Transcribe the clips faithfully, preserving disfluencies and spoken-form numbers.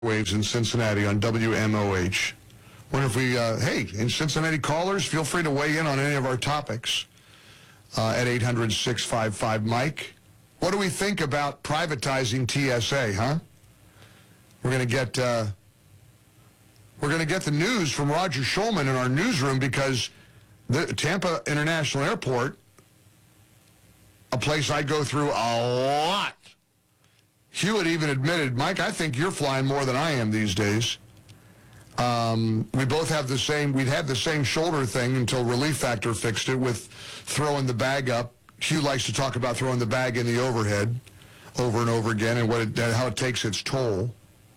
Waves in Cincinnati on W M O H. Wonder if we, uh, hey, in Cincinnati callers, feel free to weigh in on any of our topics uh, at eight hundred, six five five, Mike. What do we think about privatizing T S A, huh? We're going to get uh, we're going to get the news from Roger Schulman in our newsroom because the Tampa International Airport, a place I go through a lot. Hewitt even admitted, Mike, I think you're flying more than I am these days. Um, we both have the same, we'd had the same shoulder thing until Relief Factor fixed it with throwing the bag up. Hugh likes to talk about throwing the bag in the overhead over and over again and what it, how it takes its toll.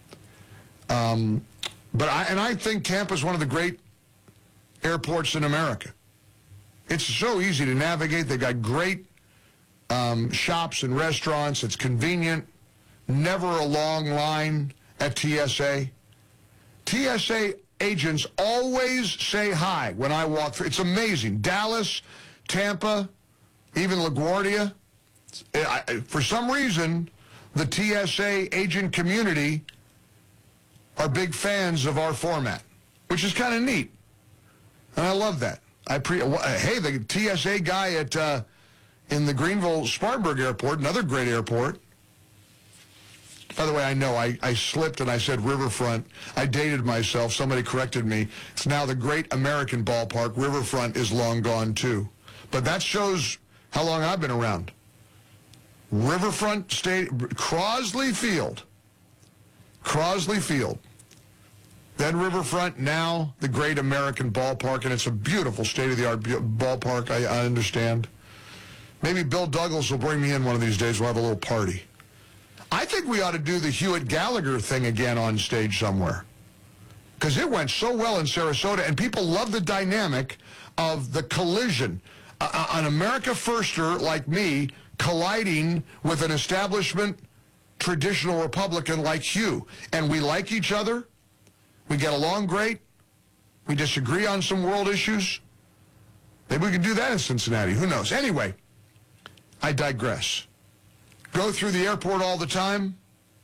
Um, but I, and I think Tampa's one of the great airports in America. It's so easy to navigate. They've got great um, shops and restaurants. It's convenient. Never a long line at T S A. T S A agents always say hi when I walk through. It's amazing. Dallas, Tampa, even LaGuardia. I, for some reason, the T S A agent community are big fans of our format, which is kind of neat. And I love that. I pre. Hey, the T S A guy at uh, in the Greenville-Spartanburg Airport, another great airport. By the way, I know I, I slipped and I said Riverfront. I dated myself. Somebody corrected me. It's now the Great American Ballpark. Riverfront is long gone, too. But that shows how long I've been around. Riverfront State, Crosley Field. Crosley Field. Then Riverfront, now the Great American Ballpark, and it's a beautiful state-of-the-art ballpark, I, I understand. Maybe Bill Douglas will bring me in one of these days. We'll have a little party. I think we ought to do the Hewitt Gallagher thing again on stage somewhere. Because it went so well in Sarasota, and people love the dynamic of the collision. Uh, an America Firster like me colliding with an establishment traditional Republican like Hugh. And we like each other. We get along great. We disagree on some world issues. Maybe we can do that in Cincinnati. Who knows? Anyway, I digress. Go through the airport all the time,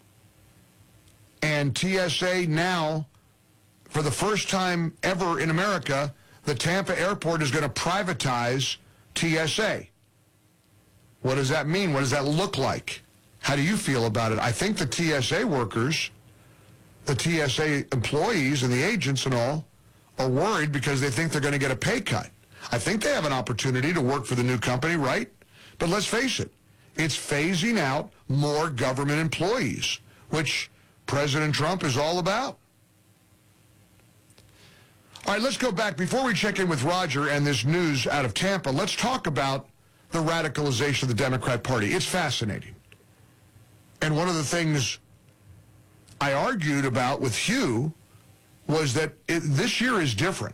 and T S A now, for the first time ever in America, the Tampa airport is going to privatize T S A. What does that mean? What does that look like? How do you feel about it? I think the T S A workers, the T S A employees and the agents and all are worried because they think they're going to get a pay cut. I think they have an opportunity to work for the new company, right? But let's face it. It's phasing out more government employees, which President Trump is all about. All right, let's go back. Before we check in with Roger and this news out of Tampa, let's talk about the radicalization of the Democrat Party. It's fascinating. And one of the things I argued about with Hugh was that it, this year is different.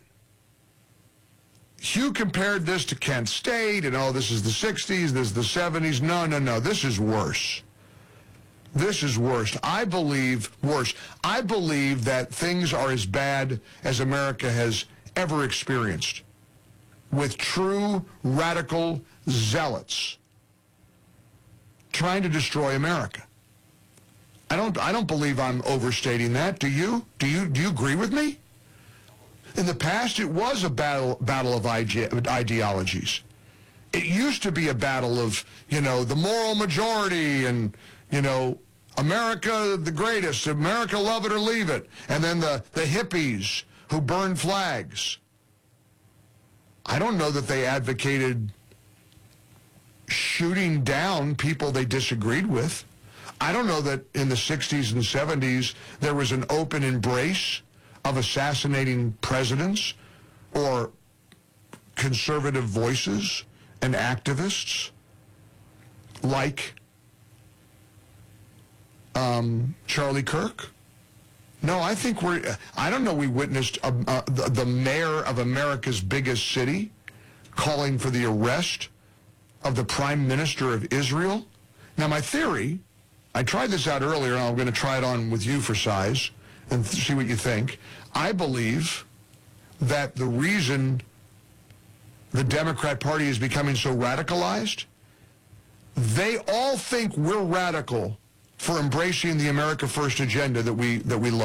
Hugh compared this to Kent State, and oh, this is the sixties, this is the seventies. No, no, no, this is worse. This is worse. I believe, worse, I believe that things are as bad as America has ever experienced, with true radical zealots trying to destroy America. I don't, I don't believe I'm overstating that. Do you? Do you, do you agree with me? In the past, it was a battle battle of ide- ideologies. It used to be a battle of, you know, the moral majority and, you know, America the greatest, America love it or leave it, and then the, the hippies who burned flags. I don't know that they advocated shooting down people they disagreed with. I don't know that in the sixties and seventies there was an open embrace of assassinating presidents or conservative voices and activists like um, Charlie Kirk. No, I think we're, I don't know, we witnessed a, a, the, the mayor of America's biggest city calling for the arrest of the prime minister of Israel. Now, my theory, I tried this out earlier, and I'm going to try it on with you for size and see what you think. I believe that the reason the Democrat Party is becoming so radicalized, they all think we're radical for embracing the America First agenda that we that we love.